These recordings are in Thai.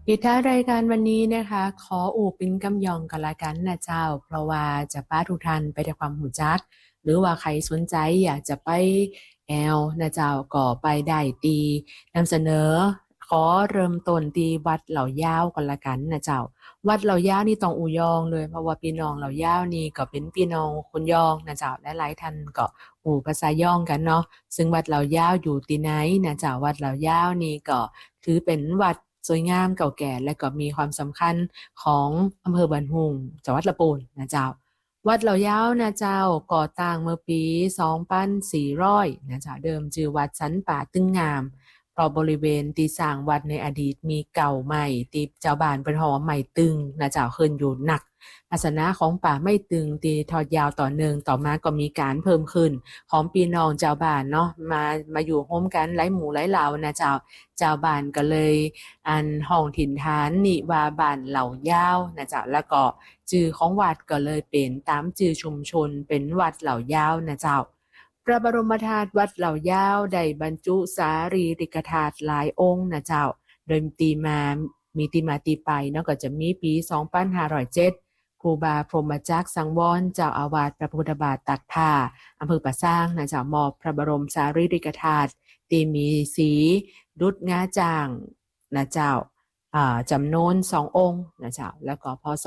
ปิดท้ายรายการวันนี้นะคะขออู่เป็นกำยองกันละกันนะเจ้าเพราะว่าจะป้าทุกท่านไปด้วยความหูจักหรือว่าใครสนใจอยากจะไปแอลนะเจ้าก็ไปได้ตีนำเสนอขอเริ่มต้นตีวัดเหล่ายาวกันละกันนะเจ้าวัดเหล่ายาวนี่ต้องอู่ยองเลยเพราะว่าพี่น้องเหล่ายาวนี่ก็เป็นพี่น้องคนยองนะเจ้าและหลายท่านก็อู่ภาษายองกันเนาะซึ่งวัดเหล่ายาวอยู่ที่ไหนนะเจ้าวัดเหล่ายาวนี่ก็ถือเป็นวัดสวยงามเก่าแก่และก็มีความสำคัญของอำเภอบันหุงจังหวัดลำพูนนะเจ้าวัดเหล่ายาวนะเจ้าก่อตั้งเมื่อปี2400นะเจ้าเดิมชื่อวัดสันป่าตึงงามเพราะบริเวณที่สร้างวัดในอดีตมีเก่าใหม่ที่เจ้าบ้านเป็นหอใหม่ตึงนะเจ้าขึ้นอยู่หนักอาสนะของป่าไม่ตึงตีทอดยาวต่อเนื่องต่อมาก็มีการเพิ่มขึ้นของพี่น้องเจ้าบ้านเนาะมาอยู่โฮมกันหลายหมู่หลายเหล่านะเจ้าบ้านก็เลยอันห้องถิ่นฐานนิว่าบ้านเหล่ายาวนะเจ้าแล้วก็ชื่อของวัดก็เลยเป็นตามชื่อชุมชนเป็นวัดเหล่ายาวนะเจ้าพระบรมธาตุวัดเหล่ายาวได้บรรจุสารีริกธาตุหลายองค์นะเจ้าโดยมีตีมาตีไปเนาะก็จะมีปี2507ครูบาพรหมจักรสังวรเจ้าอาวาสพระพุทธบาทตักผ้าอำเภอป่าซางนะเจ้ามอบพระบรมสารีริกธาตุที่มีสีดุจงาจางนะเจ้าจำนวน2องค์นะเจ้าแล้วก็พศ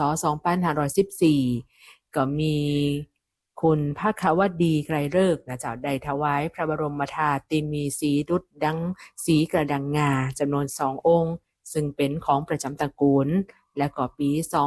2514ก็มีคุณภควดีไกรฤกษ์นะเจ้าได้ถวายพระบรมธาตุที่มีสีดุจดังสีกระดังงาจำนวน2องค์ซึ่งเป็นของประจำตระกูลและก็ปี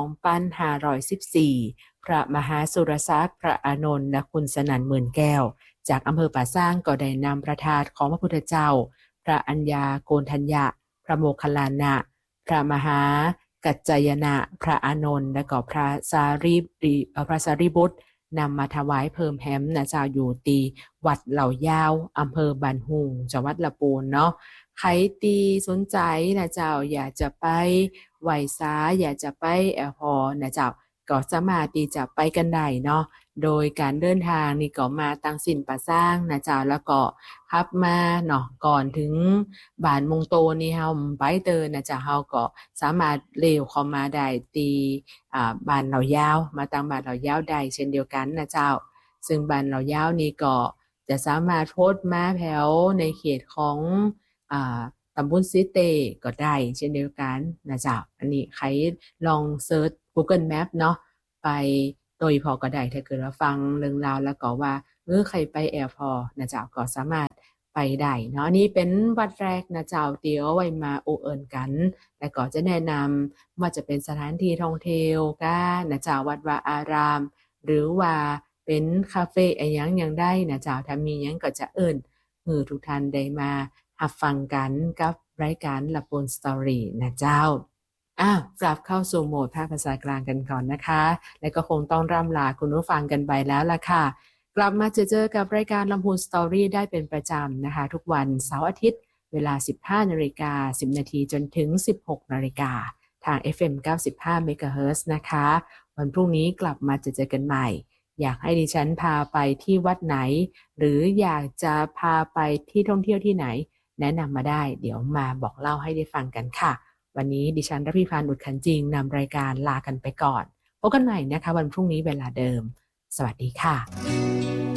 2514พระมหาสุรศักดิ์พระอานนท์และคุณสนั่นหมื่นแก้วจากอำเภอป่าซางก็ได้นำพระธาตุของพระพุทธเจ้าพระอัญญาโกณทัญญะพระโมคคัลลานะพระมหากัจจายนะพระอานนท์และก็พระสารีบุตรนำมาถวายเพิ่มแฮมนะเจ้าอยู่ตีวัดเหล่ายาวอำเภอบันหุงจังหวัดลำพูนเนาะใครตีสนใจนะเจ้าอยากจะไปไหว้สาอยากจะไปแอลพอนะเจ้าก็สามารถที่จะไปกันได้เนาะโดยการเดินทางนี่ก็มาตังสินป่าสร้างนะเจ้าแล้วก็ขับมาเนาะก่อนถึงบ้านมงโตนี่เฮาไปเดินนะเจ้าเฮาก็สามารถเลี้ยวเข้ามาได้ตีบ้านเหล่ายาวมาตังบ้านเหล่ายาวได้เช่นเดียวกันนะเจ้าซึ่งบ้านเหล่ายาวนี่ก็จะสามารถโพสต์มาแถวในเขตของตำบลซิเตก็ได้เช่นเดียวกันนะเจ้าอันนี้ใครลองเซิร์ช Google Map เนาะไปโดยพอก็ได้ถ้าเกิดว่าฟังเรื่องราวแล้วก็ว่าใครไปแอร์พอนะเจ้าก็สามารถไปได้เนาะนี่เป็นวัดแรกนะเจ้าเดี๋ยวไว้มาโอเอิญกันและก็จะแนะนำว่าจะเป็นสถานที่ท่องเที่ยวกันนะเจ้าวัดวาอารามหรือว่าเป็นคาเฟ่อะไรอย่างได้นะเจ้าถ้ามีอย่างก็จะเอิญทุกท่านได้มารับฟังกันกับรายการละปนสตอรี่นะเจ้ากลับเข้าสู่โหมดภาษากลางกันก่อนนะคะและก็คงต้องร่ำลาคุณผู้ฟังกันไปแล้วล่ะค่ะกลับมาเจอกับรายการลำพูนสตอรี่ได้เป็นประจำนะคะทุกวันเสาร์อาทิตย์เวลา 15:10 น.จนถึง 16:00 น.ทาง FM 95 MHz นะคะวันพรุ่งนี้กลับมาเจอกันใหม่อยากให้ดิฉันพาไปที่วัดไหนหรืออยากจะพาไปที่ท่องเที่ยวที่ไหนแนะนำมาได้เดี๋ยวมาบอกเล่าให้ได้ฟังกันค่ะวันนี้ดิฉันระพีพานอุดขันจริงนำรายการลากันไปก่อนพบกันใหม่นะคะวันพรุ่งนี้เวลาเดิมสวัสดีค่ะ